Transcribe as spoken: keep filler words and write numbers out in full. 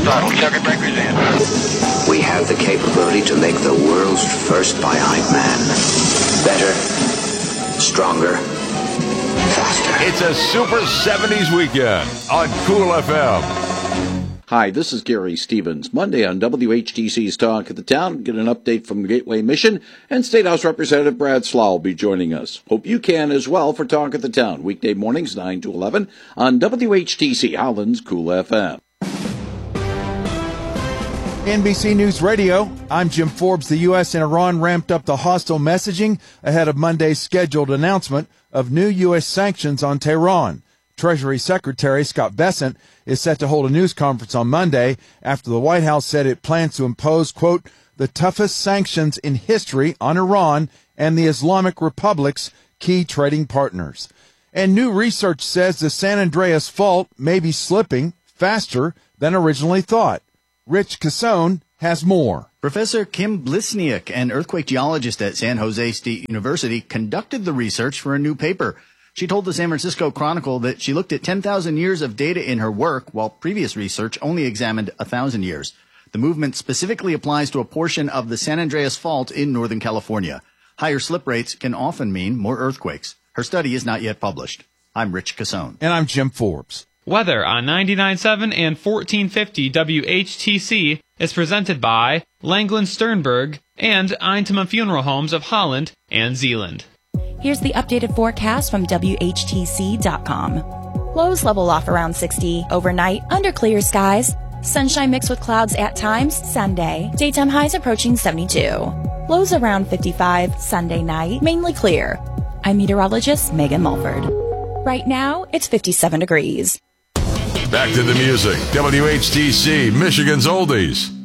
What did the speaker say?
throttle. Circuit breakers in. We have the capability to make the world's first bionic man. Better, stronger, faster. It's a Super seventies weekend on Cool F M. Hi, this is Gary Stevens. Monday on W H T C's Talk of the Town, get an update from the Gateway Mission, and State House Representative Brad Slough will be joining us. Hope you can as well for Talk of the Town, weekday mornings nine to eleven on W H T C Holland's Cool F M. N B C News Radio, I'm Jim Forbes. The U S and Iran ramped up the hostile messaging ahead of Monday's scheduled announcement of new U S sanctions on Tehran. Treasury Secretary Scott Bessent is set to hold a news conference on Monday after the White House said it plans to impose, quote, the toughest sanctions in history on Iran and the Islamic Republic's key trading partners. And new research says the San Andreas Fault may be slipping faster than originally thought. Rich Cassone has more. Professor Kim Blisniak, an earthquake geologist at San Jose State University, conducted the research for a new paper. She told the San Francisco Chronicle that she looked at ten thousand years of data in her work, while previous research only examined one thousand years. The movement specifically applies to a portion of the San Andreas Fault in Northern California. Higher slip rates can often mean more earthquakes. Her study is not yet published. I'm Rich Cassone. And I'm Jim Forbes. Weather on ninety-nine point seven and fourteen fifty W H T C is presented by Langland Sternberg and Eintema Funeral Homes of Holland and Zealand. Here's the updated forecast from W H T C dot com. Lows level off around sixty overnight under clear skies. Sunshine mixed with clouds at times Sunday. Daytime highs approaching seventy-two. Lows around fifty-five Sunday night, mainly clear. I'm meteorologist Megan Mulford. Right now, it's fifty-seven degrees. Back to the music. W H T C, Michigan's Oldies.